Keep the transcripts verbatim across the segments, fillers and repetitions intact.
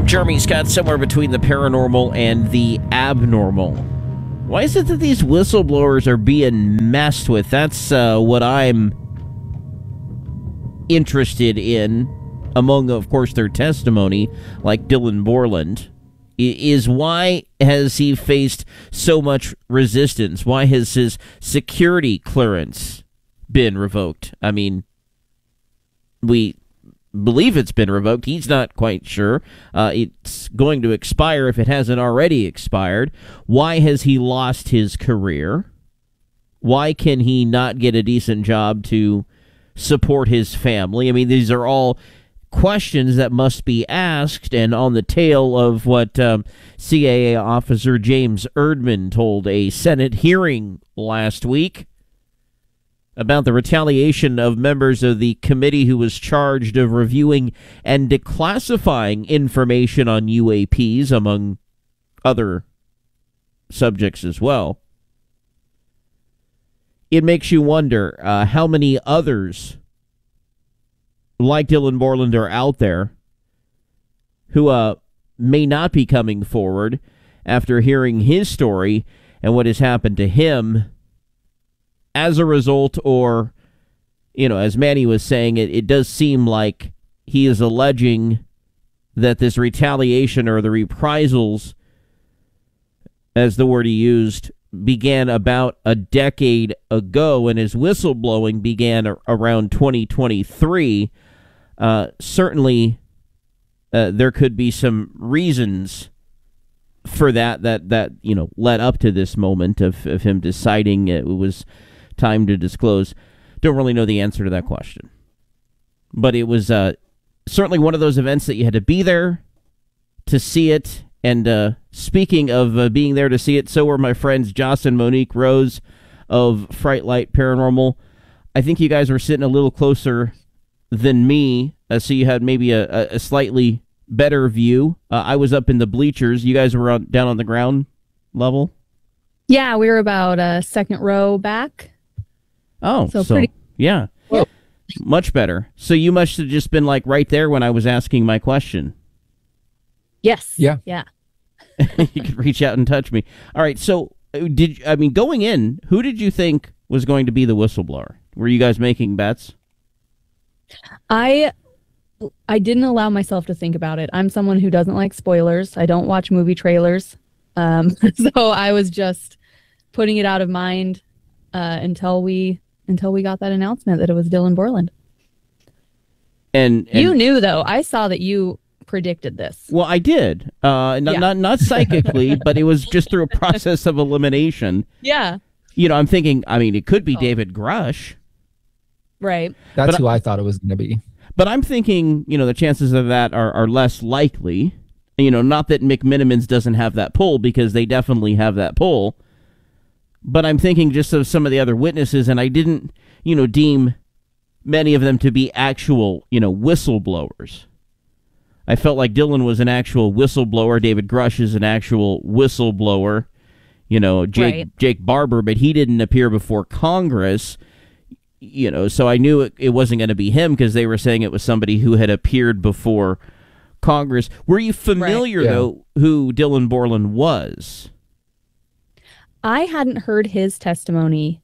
Jeremy Scott, somewhere between the paranormal and the abnormal. Why is it that these whistleblowers are being messed with? That's uh, what I'm interested in, among, of course, their testimony, like Dylan Borland, is why has he faced so much resistance? Why has his security clearance been revoked? I mean, we believe it's been revoked. He's not quite sure. Uh, it's going to expire if it hasn't already expired. Why has he lost his career? Why can he not get a decent job to support his family? I mean, these are all questions that must be asked, and on the tail of what um, C I A officer James Erdman told a Senate hearing last week about the retaliation of members of the committee who was charged of reviewing and declassifying information on U A Ps, among other subjects as well. It makes you wonder uh, how many others like Dylan Borland are out there who uh, may not be coming forward after hearing his story and what has happened to him as a result, or, you know, as Manny was saying, it, it does seem like he is alleging that this retaliation or the reprisals, as the word he used, began about a decade ago, and his whistleblowing began a- around twenty twenty-three. Uh, certainly, uh, there could be some reasons for that, that, that, you know, led up to this moment of, of him deciding it was time to disclose. Don't really know the answer to that question. But it was uh, certainly one of those events that you had to be there to see it. And uh, speaking of uh, being there to see it, so were my friends Joss and Monique Rose of Fright Light Paranormal. I think you guys were sitting a little closer than me, uh, so you had maybe a, a slightly better view. Uh, I was up in the bleachers. You guys were on, down on the ground level? Yeah, we were about a second row back. Oh, so, so pretty, yeah, yeah, much better. So you must have just been like right there when I was asking my question. Yes. Yeah. Yeah. You could reach out and touch me. All right. So did I mean going in? Who did you think was going to be the whistleblower? Were you guys making bets? I I didn't allow myself to think about it. I'm someone who doesn't like spoilers. I don't watch movie trailers. Um, so I was just putting it out of mind uh, until we until we got that announcement that it was Dylan Borland. And, and you knew, though. I saw that you predicted this. Well, I did. Uh, not, yeah. not not psychically, but it was just through a process of elimination. Yeah. You know, I'm thinking, I mean, it could be oh. David Grush. Right. That's but who I, I thought it was going to be. But I'm thinking, you know, the chances of that are, are less likely. You know, not that McMinimans doesn't have that pull, because they definitely have that pull. But I'm thinking just of some of the other witnesses, and I didn't, you know, deem many of them to be actual, you know, whistleblowers. I felt like Dylan was an actual whistleblower. David Grush is an actual whistleblower. You know, Jake right. Jake Barber, but he didn't appear before Congress. You know, so I knew it, it wasn't going to be him because they were saying it was somebody who had appeared before Congress. Were you familiar, right. yeah. though, who Dylan Borland was? I hadn't heard his testimony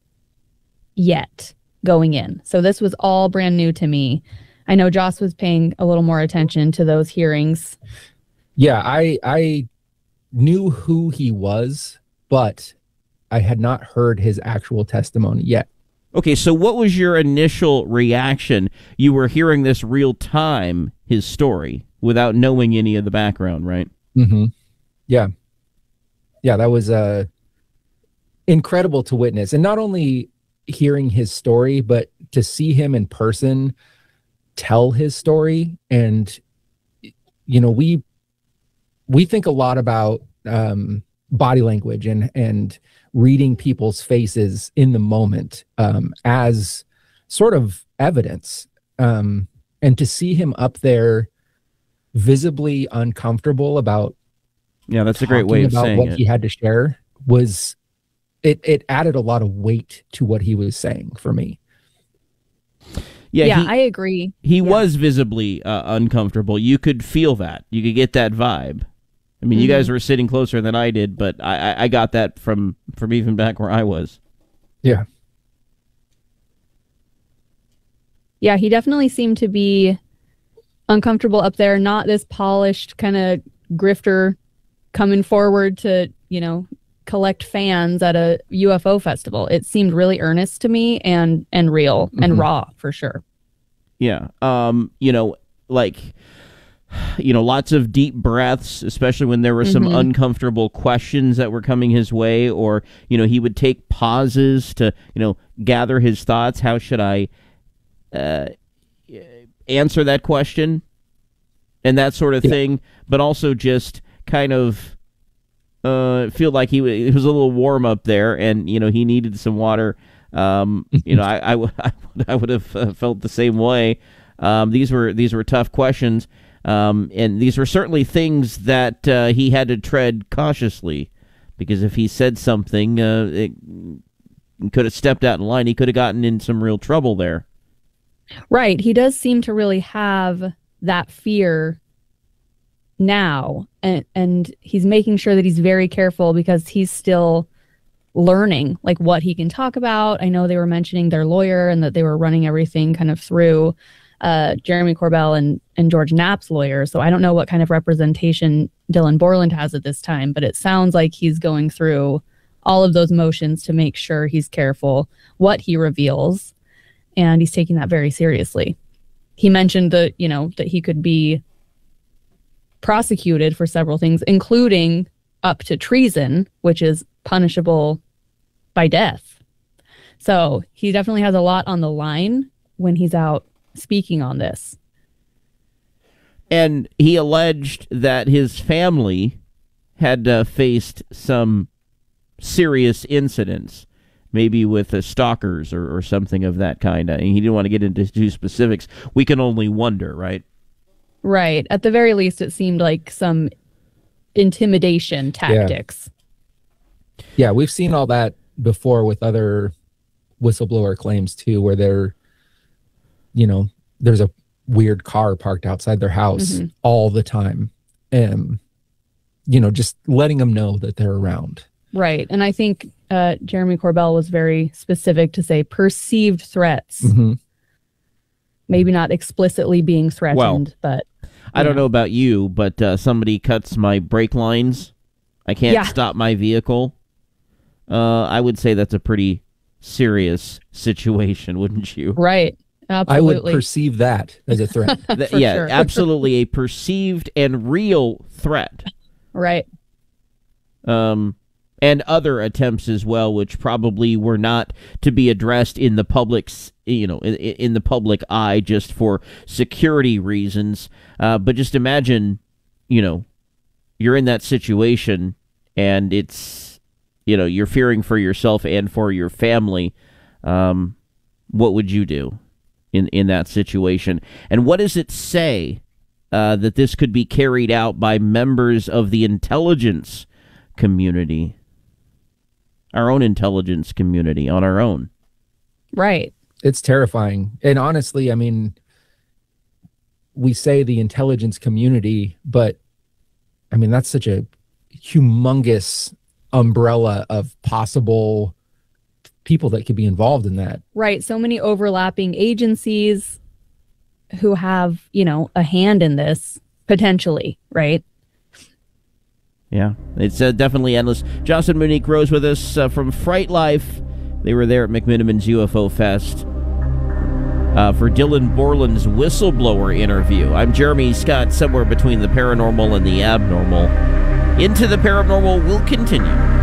yet going in. So this was all brand new to me. I know Joss was paying a little more attention to those hearings. Yeah, I I knew who he was, but I had not heard his actual testimony yet. Okay, so what was your initial reaction? You were hearing this real time, his story, without knowing any of the background, right? Mm-hmm. Yeah. Yeah, that was uh, incredible to witness. And not only hearing his story, but to see him in person tell his story. And, you know, we we think a lot about um, body language and and reading people's faces in the moment um, as sort of evidence. Um, and to see him up there visibly uncomfortable about yeah, that's a great way of about saying what it. he had to share was it, it added a lot of weight to what he was saying for me. Yeah, yeah, he, I agree. He yeah. was visibly uh, uncomfortable. You could feel that. You could get that vibe. I mean, mm-hmm. you guys were sitting closer than I did, but I, I, I got that from, from even back where I was. Yeah. Yeah, he definitely seemed to be uncomfortable up there, not this polished kind of grifter coming forward to, you know, collect fans at a U F O festival. It seemed really earnest to me and and real mm-hmm. and raw for sure. Yeah. Um, you know, like you know, lots of deep breaths, especially when there were some mm-hmm. uncomfortable questions that were coming his way, or, you know, he would take pauses to, you know, gather his thoughts. How should I uh, answer that question? And that sort of yeah. thing, but also just kind of uh, feel like he w- it was a little warm up there, and, you know, he needed some water. Um, you know, I, I, w- I would have uh, felt the same way. Um, these were these were tough questions. Um, and these were certainly things that uh, he had to tread cautiously, because if he said something, uh, it could have stepped out in line. He could have gotten in some real trouble there. Right. He does seem to really have that fear now, and and he's making sure that he's very careful because he's still learning, like, what he can talk about. I know they were mentioning their lawyer and that they were running everything kind of through Uh, Jeremy Corbell and, and George Knapp's lawyer. So I don't know what kind of representation Dylan Borland has at this time, but it sounds like he's going through all of those motions to make sure he's careful what he reveals, and he's taking that very seriously. He mentioned that, you know, that he could be prosecuted for several things, including up to treason, which is punishable by death. So he definitely has a lot on the line when he's out speaking on this. And he alleged that his family had uh, faced some serious incidents, maybe with uh, stalkers or, or something of that kind. Uh, and he didn't want to get into too specifics. We can only wonder, right? Right. At the very least, it seemed like some intimidation tactics. Yeah, yeah, we've seen all that before with other whistleblower claims too, where they're you know, there's a weird car parked outside their house mm-hmm. all the time. And, you know, just letting them know that they're around. Right. And I think uh, Jeremy Corbell was very specific to say perceived threats. Mm-hmm. Maybe not explicitly being threatened, well, but... I don't know. know about you, but uh, somebody cuts my brake lines. I can't yeah. stop my vehicle. Uh, I would say that's a pretty serious situation, wouldn't you? Right. Absolutely. I would perceive that as a threat. yeah, sure. absolutely a perceived and real threat. Right. Um, and other attempts as well, which probably were not to be addressed in the public's, you know, in, in the public eye just for security reasons. Uh, but just imagine, you know, you're in that situation and it's, you know, you're fearing for yourself and for your family. Um, what would you do in, in that situation? And what does it say uh, that this could be carried out by members of the intelligence community, our own intelligence community on our own? Right. It's terrifying. And honestly, I mean, we say the intelligence community, but I mean, that's such a humongous umbrella of possible people that could be involved in that. Right. So many overlapping agencies who have, you know, a hand in this potentially, right? Yeah, it's uh, definitely endless. Jocelyn Monique Rose with us uh, from Fright Life. They were there at McMiniman's U F O Fest uh, for Dylan Borland's whistleblower interview. I'm Jeremy Scott, somewhere between the paranormal and the abnormal. Into the Paranormal will continue.